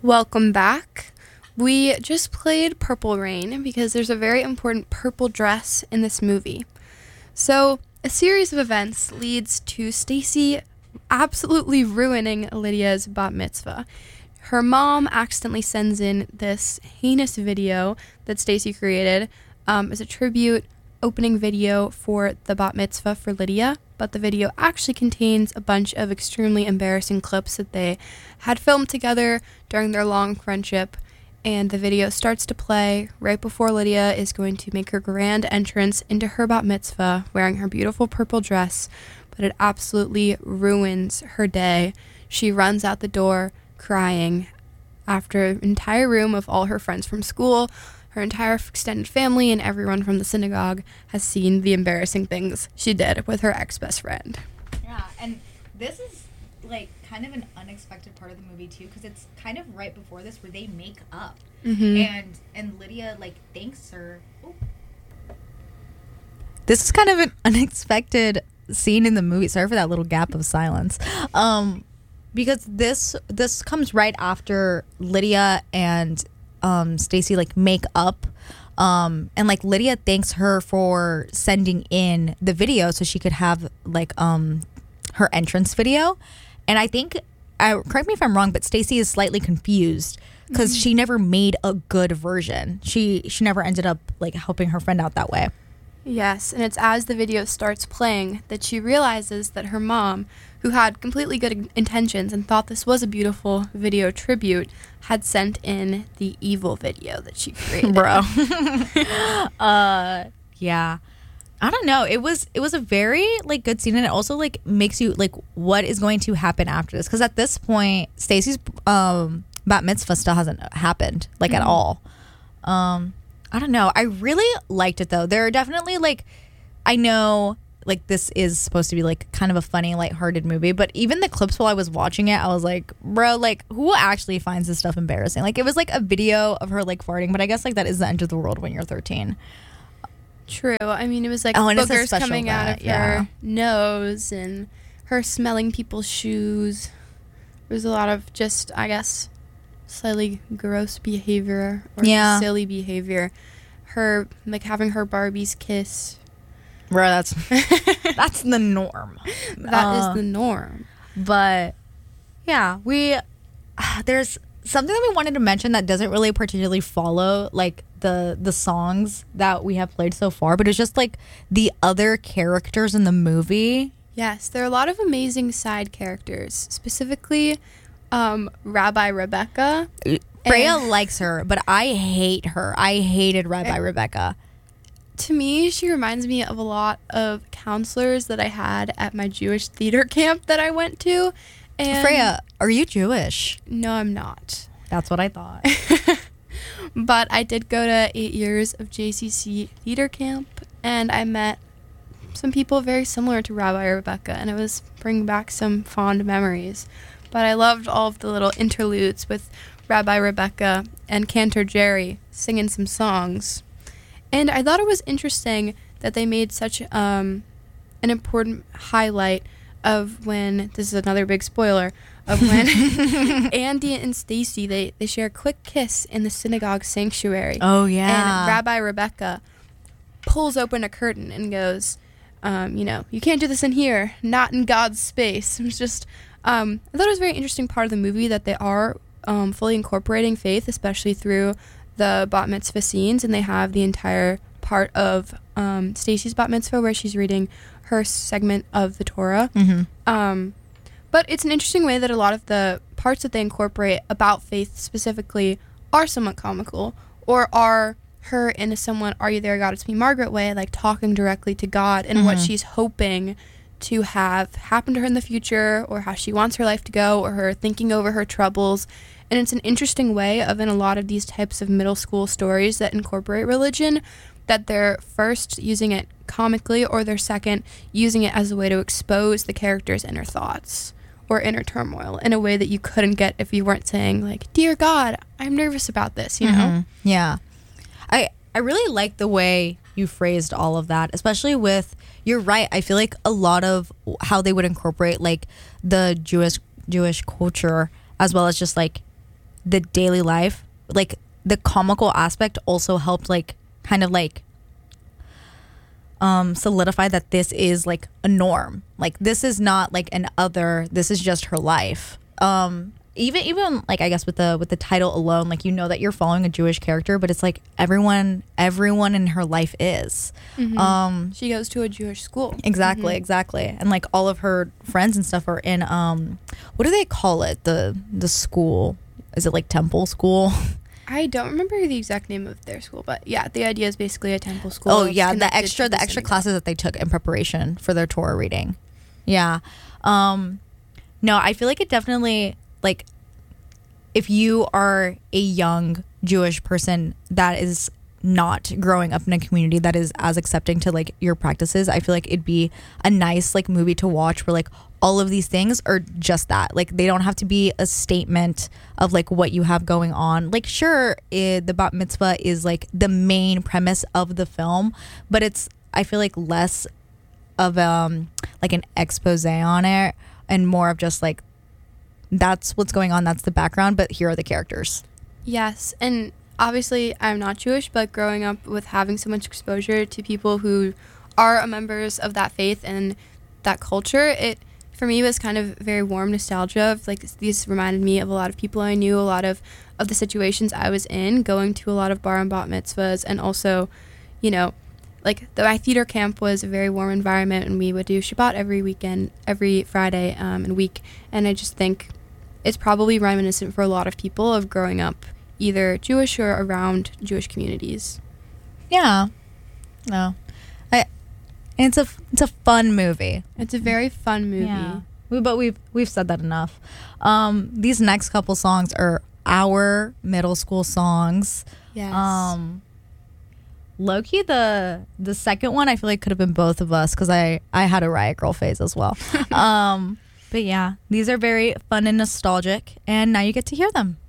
Welcome back. We just played Purple Rain because there's a very important purple dress in this movie. So, a series of events leads to Stacy absolutely ruining Lydia's bat mitzvah. Her mom accidentally sends in this heinous video that Stacy created as a tribute opening video for the bat mitzvah for Lydia, but the video actually contains a bunch of extremely embarrassing clips that they had filmed together during their long friendship, and the video starts to play right before Lydia is going to make her grand entrance into her bat mitzvah wearing her beautiful purple dress, but it absolutely ruins her day. She runs out the door crying after an entire room of all her friends from school, her entire extended family, and everyone from the synagogue has seen the embarrassing things she did with her ex-best friend. Yeah, and this is, like, kind of an unexpected part of the movie, too, because it's kind of right before this where they make up. Mm-hmm. And Lydia, like, thanks her. Ooh. This is kind of an unexpected scene in the movie. Sorry for that little gap of silence. Because this comes right after Lydia and Stacy like make up, and like Lydia thanks her for sending in the video so she could have like her entrance video, and I think, correct me if I'm wrong, but Stacy is slightly confused because she never made a good version. She never ended up like helping her friend out that way. Yes, and it's as the video starts playing that she realizes that her mom, who had completely good intentions and thought this was a beautiful video tribute, had sent in the evil video that she created. Bro. Yeah. I don't know. It was a very like good scene, and it also like makes you like what is going to happen after this, because at this point Stacy's bat mitzvah still hasn't happened like at all. I don't know. I really liked it though. There are definitely like, I know like this is supposed to be like kind of a funny, lighthearted movie, but even the clips while I was watching it, I was like, bro, like who actually finds this stuff embarrassing? Like it was like a video of her like farting, but I guess like that is the end of the world when you're 13. True. I mean, it was like and boogers coming out of her nose and her smelling people's shoes. There was a lot of just, I guess, slightly gross behavior or silly behavior. Her like having her Barbies kiss. Bro, that's the norm. That is the norm. But yeah, there's something that we wanted to mention that doesn't really particularly follow like the songs that we have played so far, but it's just like the other characters in the movie. Yes, there are a lot of amazing side characters, specifically Rabbi Rebecca. Freya likes her, but I hate her. I hated Rabbi Rebecca. To me, she reminds me of a lot of counselors that I had at my Jewish theater camp that I went to. And Freya, are you Jewish? No, I'm not. That's what I thought. But I did go to 8 years of JCC theater camp, and I met some people very similar to Rabbi Rebecca, and it was bringing back some fond memories. But I loved all of the little interludes with Rabbi Rebecca and Cantor Jerry singing some songs. And I thought it was interesting that they made such an important highlight of when, this is another big spoiler, of when Andy and Stacy, they share a quick kiss in the synagogue sanctuary. Oh, yeah. And Rabbi Rebecca pulls open a curtain and goes, you can't do this in here, not in God's space. It was just, I thought it was a very interesting part of the movie that they are fully incorporating faith, especially through the bat mitzvah scenes, and they have the entire part of Stacy's bat mitzvah where she's reading her segment of the Torah. But it's an interesting way that a lot of the parts that they incorporate about faith specifically are somewhat comical, or are her in a somewhat "Are you there, God? It's me, Margaret" way, like talking directly to God and what she's hoping to have happen to her in the future, or how she wants her life to go, or her thinking over her troubles. And it's an interesting way of, in a lot of these types of middle school stories that incorporate religion, that they're first using it comically, or they're second using it as a way to expose the character's inner thoughts or inner turmoil in a way that you couldn't get if you weren't saying like, "Dear God, I'm nervous about this," you know? Yeah. I really like the way you phrased all of that, especially with, you're right, I feel like a lot of how they would incorporate like the Jewish culture, as well as just like the daily life, like the comical aspect also helped like kind of like solidify that this is like a norm. Like this is not like an other, this is just her life. Even like I guess with the title alone, like you know that you're following a Jewish character, but it's like everyone in her life is. She goes to a Jewish school. Exactly. And like all of her friends and stuff are in what do they call it? The school. Is it like temple school? I don't remember the exact name of their school, but yeah, the idea is basically a temple school. Oh yeah, the connected extra to the classes synagogue. that they took in preparation for their Torah reading. Yeah. No, I feel like it definitely, like, if you are a young Jewish person that is not growing up in a community that is as accepting to like your practices, I feel like it'd be a nice like movie to watch where like all of these things are just that. Like they don't have to be a statement of like what you have going on. Like sure, the bat mitzvah is like the main premise of the film, but it's, I feel like, less of like an expose on it and more of just like that's what's going on, that's the background, but here are the characters. Yes, and obviously I'm not Jewish, but growing up with having so much exposure to people who are members of that faith and that culture, it for me was kind of very warm nostalgia of like these reminded me of a lot of people I knew, a lot of the situations I was in, going to a lot of bar and bat mitzvahs, and also, you know, like my theater camp was a very warm environment, and we would do Shabbat every weekend, every Friday and week, and I just think it's probably reminiscent for a lot of people of growing up either Jewish or around Jewish communities. Yeah. No. It's a fun movie. It's a very fun movie. Yeah. But we've said that enough. These next couple songs are our middle school songs. Yes. Low-key, the second one I feel like could have been both of us because I had a Riot Girl phase as well. But yeah, these are very fun and nostalgic, and now you get to hear them.